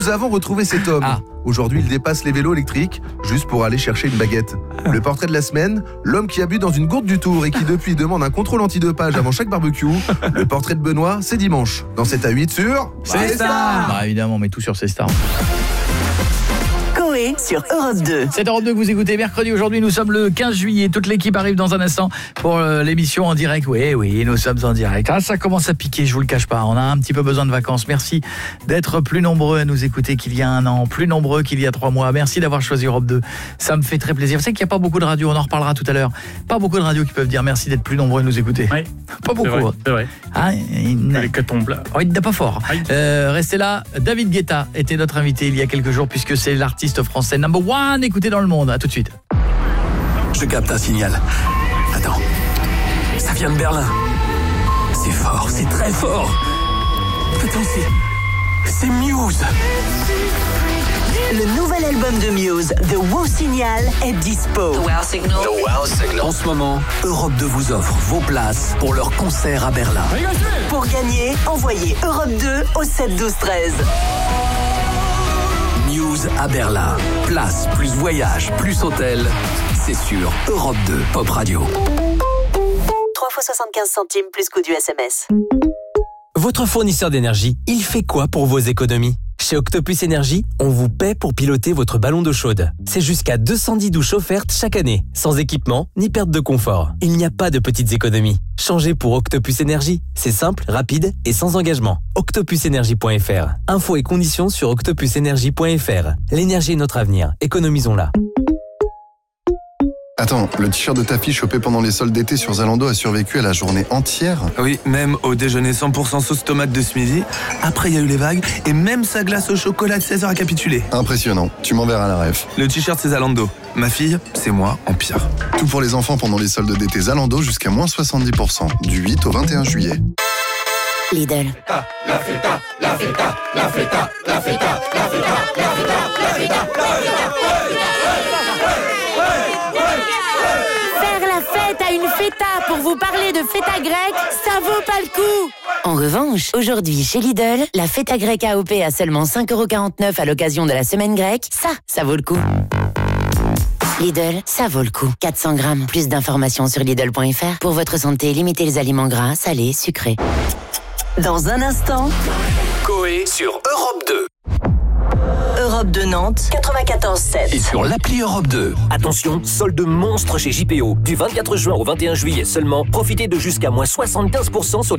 Nous avons retrouvé cet homme. Aujourd'hui, il dépasse les vélos électriques juste pour aller chercher une baguette. Le portrait de la semaine, l'homme qui a bu dans une gourde du Tour et qui depuis demande un contrôle antidopage avant chaque barbecue. Le portrait de Benoît, c'est dimanche. Dans 7 à 8 sur... C'est Star. Bah évidemment, mais tout sur C'est Star. Coé sur Europe 2. C'est Europe 2 que vous écoutez mercredi. Aujourd'hui, nous sommes le 15 juillet. Toute l'équipe arrive dans un instant pour l'émission en direct. Oui, nous sommes en direct. Ça commence à piquer, je vous le cache pas. On a un petit peu besoin de vacances. Merci d'être plus nombreux à nous écouter qu'il y a un an, plus nombreux qu'il y a 3 mois. Merci d'avoir choisi Europe 2. Ça me fait très plaisir. Vous savez qu'il n'y a pas beaucoup de radios, on en reparlera tout à l'heure. Pas beaucoup de radios qui peuvent dire merci d'être plus nombreux à nous écouter. Oui. Pas beaucoup. C'est vrai. Les catons là. Oh, il n'est pas fort. Restez là. David Guetta était notre invité il y a quelques jours puisque c'est l'artiste français number one écouté dans le monde. À tout de suite. Je capte un signal. Attends. Ça vient de Berlin. C'est fort, c'est très fort. Attends, c'est Muse. Le nouvel album de Muse, The Wow Signal, est dispo. The Wow Signal. En ce moment, Europe 2 vous offre vos places pour leur concert à Berlin. Pour gagner, envoyez Europe 2 au 7 12 13. Muse à Berlin. Place plus voyage plus hôtel. C'est sur Europe 2 Pop Radio. 3 fois 75 centimes plus coût du SMS. Votre fournisseur d'énergie, il fait quoi pour vos économies ? Chez Octopus Énergie, on vous paie pour piloter votre ballon d'eau chaude. C'est jusqu'à 210 douches offertes chaque année, sans équipement ni perte de confort. Il n'y a pas de petites économies. Changez pour Octopus Énergie. C'est simple, rapide et sans engagement. octopusenergie.fr. Infos et conditions sur octopusenergie.fr. L'énergie est notre avenir. Économisons-la. Attends, le t-shirt de ta fille chopé pendant les soldes d'été sur Zalando a survécu à la journée entière ? Oui, même au déjeuner 100% sauce tomate de ce midi. Après, il y a eu les vagues et même sa glace au chocolat de 16h a capitulé. Impressionnant, tu m'enverras la ref. Le t-shirt, c'est Zalando. Ma fille, c'est moi, en pire. Tout pour les enfants pendant les soldes d'été Zalando jusqu'à moins 70%, du 8 au 21 juillet. Lidl. La feta. Faire la fête à une feta pour vous parler de feta grecque, ça vaut pas le coup. En revanche, aujourd'hui chez Lidl, la feta grecque AOP à seulement 5,49€ à l'occasion de la semaine grecque, ça vaut le coup. Lidl, ça vaut le coup. 400 grammes. Plus d'informations sur Lidl.fr. Pour votre santé, limitez les aliments gras, salés, sucrés. Dans un instant, Coé sur Europe 2. Europe de Nantes, 94.7. Et sur l'appli Europe 2. Attention, solde monstre chez JPO. Du 24 juin au 21 juillet seulement, profitez de jusqu'à moins 75% sur les